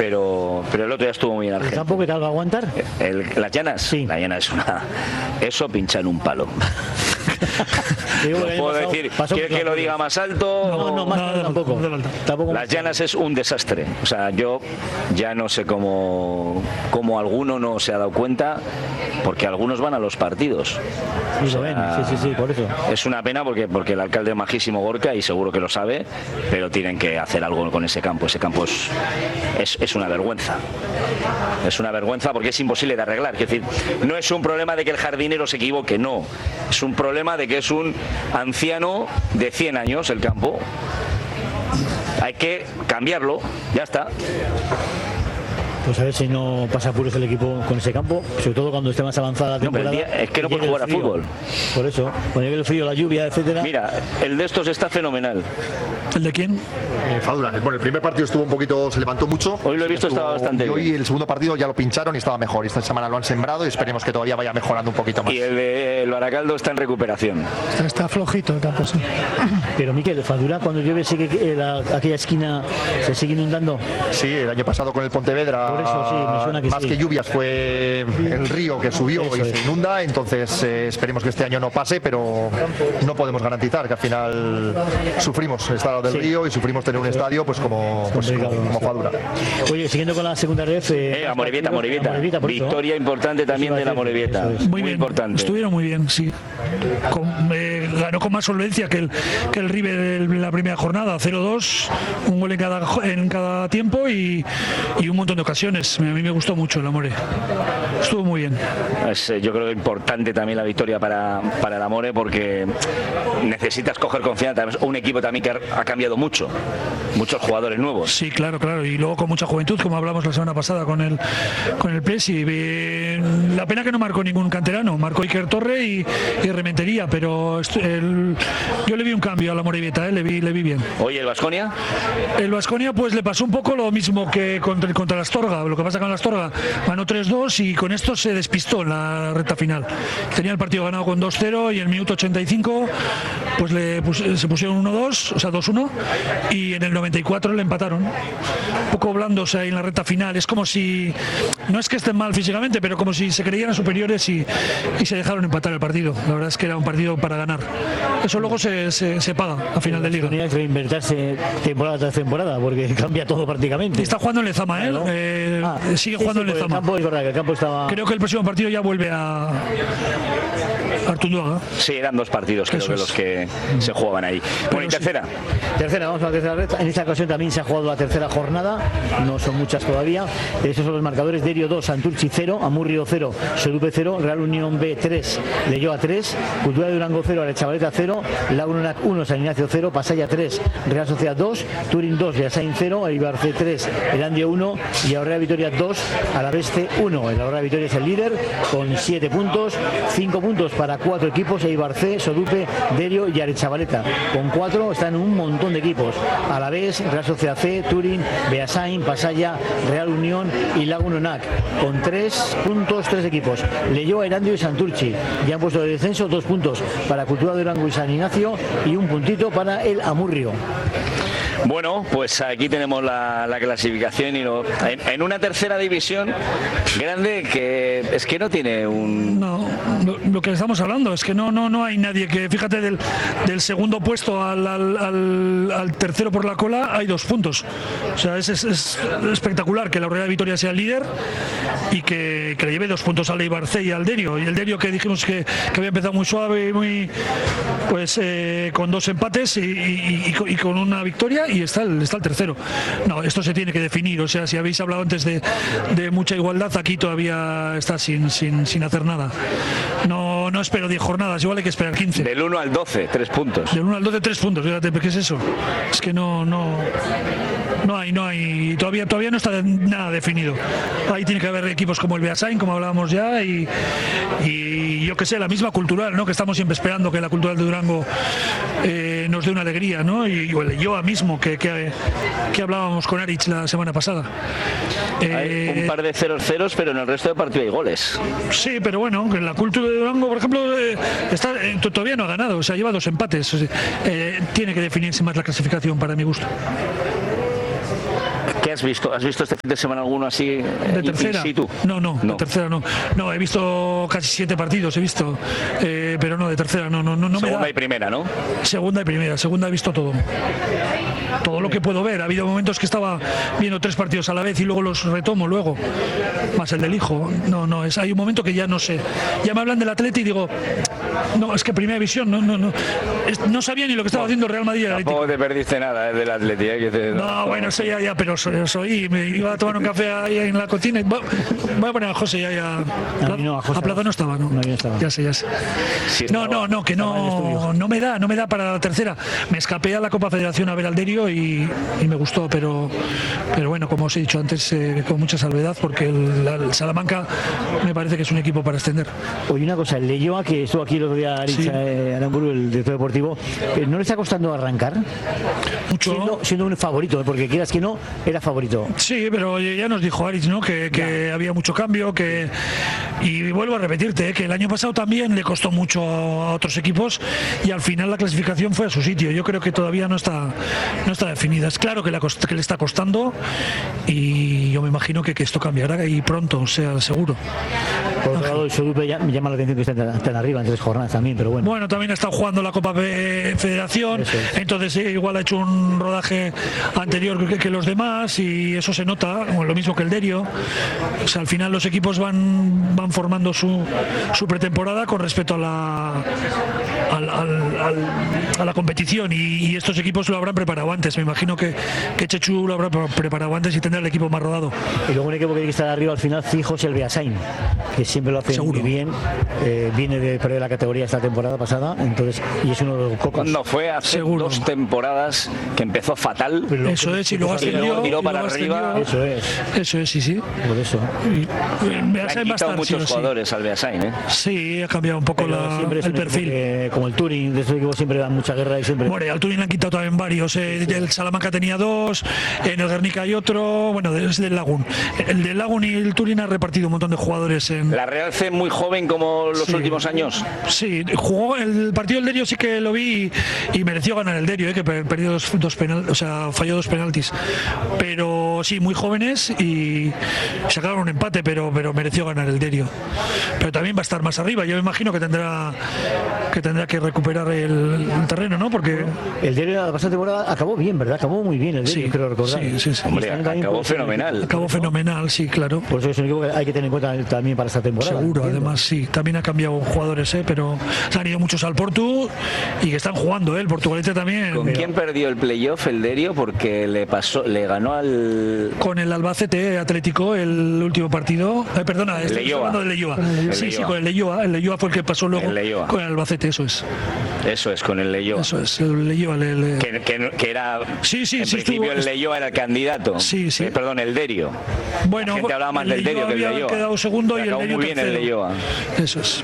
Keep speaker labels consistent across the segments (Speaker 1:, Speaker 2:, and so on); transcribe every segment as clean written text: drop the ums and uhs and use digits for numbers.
Speaker 1: pero el otro día estuvo muy bien Argentina.
Speaker 2: ¿El campo qué tal va a aguantar?
Speaker 1: ¿Las Llanas?
Speaker 2: Sí.
Speaker 1: La Llana es eso pincha en un palo. Puedo decir, ¿quiere que lo diga más alto?
Speaker 2: No, más alto tampoco.
Speaker 1: Las Llanas es un desastre. O sea, yo ya no sé cómo alguno no se ha dado cuenta, porque algunos van a los partidos.
Speaker 2: Y lo ven, sí, por eso.
Speaker 1: Es una pena porque el alcalde es majísimo, Gorka, y seguro que lo sabe, pero tienen que hacer algo con ese campo. Ese campo es una vergüenza. Es una vergüenza porque es imposible de arreglar. Es decir, no es un problema de que el jardinero se equivoque, no. Es un problema de que es un anciano de 100 años el campo. Hay que cambiarlo, ya está.
Speaker 2: Pues a ver si no pasa apuros el equipo con ese campo, sobre todo cuando esté más avanzada la temporada.
Speaker 1: Es que no puede jugar a fútbol.
Speaker 2: Por eso, cuando llegue el frío, la lluvia, etcétera.
Speaker 1: Mira, el de estos está fenomenal.
Speaker 3: ¿El de quién?
Speaker 4: Fadura. Bueno, el primer partido estuvo un poquito, se levantó mucho.
Speaker 1: Hoy lo he visto, estaba bastante bien.
Speaker 4: Y hoy el segundo partido ya lo pincharon y estaba mejor. Esta semana lo han sembrado y esperemos que todavía vaya mejorando un poquito más.
Speaker 1: Y el Baracaldo está en recuperación.
Speaker 3: Está flojito el campo, sí.
Speaker 2: Pero Miquel, Fadura, cuando llueve sigue aquella esquina se sigue inundando.
Speaker 4: Sí, el año pasado con el Pontevedra,
Speaker 2: por eso, sí, me suena que
Speaker 4: más
Speaker 2: sí.
Speaker 4: que lluvias fue el río que subió y se inunda, entonces esperemos que este año no pase, pero no podemos garantizar que al final sufrimos el estado del río y sufrimos tener un estadio pues como Fadura.
Speaker 2: Oye, siguiendo con la segunda ref,
Speaker 1: Amorebieta. Victoria importante también de la Amorebieta.
Speaker 3: Muy bien, importante. Estuvieron muy bien, sí. Ganó con más solvencia que el River en la primera jornada, 0-2, un gol en cada tiempo y un montón de ocasiones. A mí me gustó mucho el Amore. Estuvo muy bien.
Speaker 1: Yo creo que es importante también la victoria para el Amore, porque necesitas coger confianza. Un equipo también que ha cambiado muchos jugadores nuevos.
Speaker 3: Sí, claro, y luego con mucha juventud, como hablamos la semana pasada con el Presi. La pena que no marcó ningún canterano, marcó Iker Torre y Rementería, pero yo le vi un cambio a la Amorebieta, le vi bien.
Speaker 1: Oye, ¿el Baskonia?
Speaker 3: El Baskonia pues le pasó un poco lo mismo que contra la Astorga. Lo que pasa con la Astorga ganó 3-2 y con esto se despistó en la recta final. Tenía el partido ganado con 2-0 y en el minuto 85 pues se pusieron 1-2, o sea 2-1, y en el 94 le empataron. Un poco blandos ahí en la recta final. Es como si, no es que estén mal físicamente, pero como si se creyeran superiores y se dejaron empatar el partido. La verdad es que era un partido para ganar. Eso luego se paga a final de liga.
Speaker 2: Tenía que reinventarse temporada tras temporada porque cambia todo prácticamente.
Speaker 3: Está jugando en Lezama, sigue jugando en Lezama.
Speaker 2: El campo, es verdad que el campo estaba...
Speaker 3: Creo que el próximo partido ya vuelve a Artunduaga.
Speaker 1: Sí, eran 2 partidos creo que los que se jugaban ahí. Bueno, y tercera.
Speaker 2: Vamos a la tercera red. En esta ocasión también se ha jugado la tercera jornada, no son muchas todavía. Esos son los marcadores: Derio 2, Santurchi 0, Amurrio 0, Sodupe 0, Real Unión B 3, Leyoa 3, Cultura de Durango 0, Arechavaleta 0, Lagunonac 1, San Ignacio 0, Pasaya 3, Real Sociedad 2, Turín 2, Beasain 0, Eibar C 3, Erandio 1 y Aurrea Vitoria 2, Alavés C 1. El Aurrea Vitoria es el líder con 7 puntos, 5 puntos para 4 equipos: Eibar C, Sodupe, Derio y Arechavaleta. Con 4 están un montón de equipos: Alavés, Real Sociedad C, Turín, Beasain, Pasaya, Real Unión y Lagunonac. Con 3 puntos, 3 equipos: Leyoa, Erandio y Santurchi. Ya han puesto de descenso 2 puntos para Cultura de Durango y San Ignacio y 1 puntito para el Amurrio.
Speaker 1: Bueno, pues aquí tenemos la clasificación y en una tercera división grande que es que no tiene un...
Speaker 3: No, lo que estamos hablando es que no hay nadie que, fíjate, del segundo puesto al tercero por la cola hay 2 puntos. O sea, es espectacular que la Aurrea Vitoria sea el líder y que le lleve 2 puntos al Eibar C y al Derio. Y el Derio, que dijimos que había empezado muy suave y muy con 2 empates y con una victoria, y está el tercero. No, esto se tiene que definir. O sea, si habéis hablado antes de mucha igualdad, aquí todavía está sin hacer nada. No espero 10 jornadas, igual hay que esperar 15.
Speaker 1: Del 1 al 12, 3 puntos.
Speaker 3: Del 1 al 12, 3 puntos, fíjate, ¿qué es eso? Es que no hay, todavía no está nada definido. Ahí tiene que haber equipos como el Beasain, como hablábamos ya, y yo que sé, la misma Cultural, ¿no? Que estamos siempre esperando que la Cultural de Durango nos dé una alegría, ¿no? Y yo mismo, que hablábamos con Arich la semana pasada.
Speaker 1: Hay un par de 0-0, pero en el resto de partidos hay goles.
Speaker 3: Sí, pero bueno, en la Cultura de Durango, por ejemplo, todavía no ha ganado, o sea, lleva 2 empates. Tiene que definirse más la clasificación, para mi gusto.
Speaker 1: ¿Qué ¿Qué has visto? ¿Has visto este fin de semana alguno así
Speaker 3: de tercera?
Speaker 1: in situ?
Speaker 3: No, de tercera no. No, he visto casi 7 partidos, pero no, de tercera no
Speaker 1: Segunda y primera, ¿no?
Speaker 3: Segunda y primera, segunda he visto todo lo que puedo ver. Ha habido momentos que estaba viendo 3 partidos a la vez y luego los retomo luego, más el del hijo. Hay un momento que ya no sé, ya me hablan del Atleti y digo, no, es que primera división no sabía ni lo que estaba haciendo Real Madrid.
Speaker 1: Tampoco te perdiste nada del Atleti,
Speaker 3: no, bueno, eso ya, pero me iba a tomar un café ahí en la cocina y voy a poner a José ya. A Plaza no estaba, ¿no?
Speaker 2: No estaba.
Speaker 3: Ya sé.
Speaker 1: Sí,
Speaker 3: que no me da para la tercera. Me escapé a la Copa Federación a ver al Derio y me gustó, pero bueno, como os he dicho antes, con mucha salvedad, porque el Salamanca me parece que es un equipo para extender.
Speaker 2: Oye, una cosa, el Leyoa, que estuvo aquí el otro día Aramburu, el director deportivo, ¿no le está costando arrancar?
Speaker 3: Mucho.
Speaker 2: Siendo un favorito, porque quieras que no, era favorito.
Speaker 3: Sí, pero ya nos dijo Aritz, ¿no? Que había mucho cambio, y vuelvo a repetirte, que el año pasado también le costó mucho a otros equipos y al final la clasificación fue a su sitio. Yo creo que todavía no está definida. Es claro que le está costando y yo me imagino que esto cambiará y pronto, sea seguro.
Speaker 2: Por otro lado, el Sodupe me llama la atención que estén arriba en 3 jornadas también, pero bueno.
Speaker 3: Bueno, también ha estado jugando la Copa Federación, entonces igual ha hecho un rodaje anterior que los demás y eso se nota, lo mismo que el Derio. O sea, al final los equipos van formando su pretemporada con respecto a la competición y estos equipos lo habrán preparado antes. Me imagino que Chechu lo habrá preparado antes y tendrá el equipo más rodado.
Speaker 2: Y luego un equipo que tiene que estar arriba al final fijo es el Beasain, que siempre lo hace muy bien. Viene de perder la categoría esta temporada pasada, entonces, y es uno de los cocos.
Speaker 1: Cuando fue hace 2 temporadas que empezó fatal.
Speaker 3: Eso es, y luego ascendió.
Speaker 1: Tiró para arriba.
Speaker 2: Eso es, sí. Por eso.
Speaker 1: Le han quitado muchos jugadores al Beasain, ¿eh?
Speaker 3: Sí, ha cambiado un poco el perfil.
Speaker 2: Como el Turing, de estos equipos siempre dan mucha guerra y siempre.
Speaker 3: Bueno, al Turing le han quitado también varios. El Salamanca tenía 2, en el Guernica hay otro. Bueno, es del Lagún. El del Lagún y el Turing han repartido un montón de jugadores.
Speaker 1: La Real C muy joven como los últimos años.
Speaker 3: Sí, jugó el partido del Derio, sí que lo vi y mereció ganar el Derio, que perdió falló 2 penaltis. Pero sí, muy jóvenes y sacaron un empate, pero mereció ganar el Derio. Pero también va a estar más arriba. Yo me imagino que tendrá que recuperar el terreno, ¿no? Porque
Speaker 2: el Derio la pasada temporada acabó bien, ¿verdad? Acabó muy bien el Derio, creo recordar.
Speaker 3: Sí.
Speaker 1: Hombre, acabó fenomenal.
Speaker 3: Acabó fenomenal, sí, claro.
Speaker 2: Por eso es un equipo que hay que tener en cuenta también para esta temporada.
Speaker 3: Seguro, además sí. También ha cambiado jugadores, pero se han ido muchos al Portu y que están jugando, el Portugalete también.
Speaker 1: ¿Con quién perdió el playoff el Derio? Porque le ganó al...
Speaker 3: Con el Albacete Atlético el último partido. Perdona, estoy hablando del Leyoa. Sí, con el Leyoa. El Leyoa fue el que pasó luego con el Albacete, eso es.
Speaker 1: Eso es, con el Leyoa.
Speaker 3: Eso es, el Leyoa.
Speaker 1: Que era...
Speaker 3: Sí,
Speaker 1: en principio el Leyoa era el candidato.
Speaker 3: Sí.
Speaker 1: Perdón, el Derio.
Speaker 3: Bueno,
Speaker 1: la gente hablaba más del Derio que del Leyoa.
Speaker 3: Quedado segundo y el
Speaker 1: Leyoa muy bien
Speaker 3: tercero.
Speaker 1: El Leyoa.
Speaker 3: Eso es.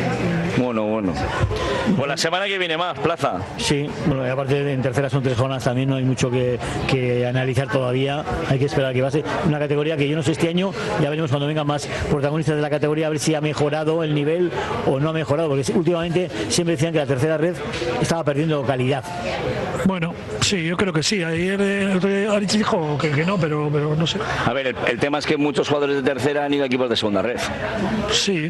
Speaker 1: Bueno. Pues la semana que viene más, Plaza.
Speaker 2: Sí, bueno, y aparte en tercera son 3 jornadas también, no hay mucho que analizar todavía, hay que esperar que pase. Una categoría que yo no sé este año, ya veremos cuando vengan más protagonistas de la categoría a ver si ha mejorado el nivel o no ha mejorado, porque últimamente siempre decían que la tercera red estaba perdiendo calidad.
Speaker 3: Bueno, sí, yo creo que sí. Ayer Aritz dijo que no, pero no sé.
Speaker 1: A ver, el tema es que muchos jugadores de tercera han ido a equipos de segunda red.
Speaker 3: Sí.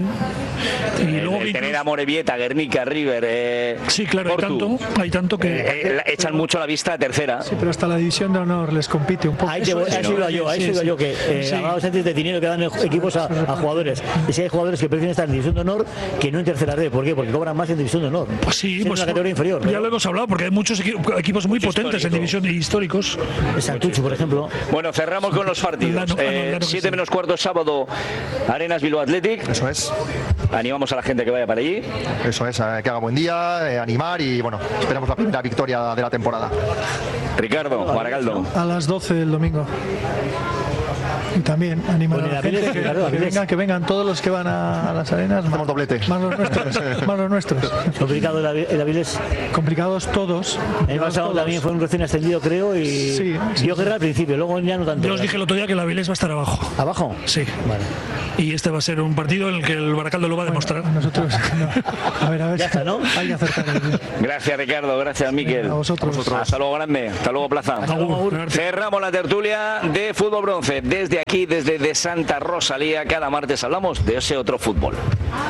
Speaker 3: Y luego
Speaker 1: tener a Morevieta, Guernica, River,
Speaker 3: sí, claro, hay tanto que
Speaker 1: echan mucho la vista a tercera.
Speaker 5: Sí, pero hasta la división de honor les compite un poco.
Speaker 2: Eso iba yo, que hablamos antes de dinero que dan equipos a jugadores. Y si hay jugadores que prefieren estar en división de honor que no en tercera red, ¿por qué? Porque cobran más en división de honor.
Speaker 3: Pues sí,
Speaker 2: pues una categoría inferior.
Speaker 3: Ya lo hemos hablado, porque hay muchos equipos muy potentes en división históricos.
Speaker 2: Santucho, por ejemplo.
Speaker 1: Bueno, cerramos con los partidos. 7 menos cuarto sábado, Arenas Bilbao Athletic.
Speaker 4: Eso es.
Speaker 1: Animamos a la gente que vaya para allí.
Speaker 4: Eso es, que haga buen día, animar y bueno, esperemos la primera victoria de la temporada.
Speaker 1: Ricardo, Baragaldo.
Speaker 5: A las 12 del domingo. Y también animar
Speaker 2: Con
Speaker 5: a la
Speaker 2: el
Speaker 5: gente
Speaker 2: Avilés, claro,
Speaker 5: que vengan todos los que van a las arenas.
Speaker 4: Hacemos doblete.
Speaker 5: Más los nuestros. Más los nuestros.
Speaker 2: Complicado el Avilés.
Speaker 5: Complicados todos.
Speaker 2: El pasado también fue un recién ascendido, creo, y
Speaker 5: Sí,
Speaker 2: dio guerra al principio, luego ya no tanto.
Speaker 3: Yo os dije el otro día que el Avilés va a estar abajo.
Speaker 2: ¿Abajo?
Speaker 3: Sí.
Speaker 2: Vale.
Speaker 3: Y este va a ser un partido en el que el Baracaldo lo va a demostrar.
Speaker 5: Nosotros. No. A ver.
Speaker 2: Ya está, ¿no?
Speaker 5: Hay que acertar.
Speaker 1: Gracias, Ricardo. Gracias, Miquel.
Speaker 5: A vosotros.
Speaker 1: Hasta luego, grande. Hasta luego, Plaza. Cerramos la tertulia de Fútbol Bronce. Desde aquí, desde de Santa Rosalía, cada martes hablamos de ese otro fútbol.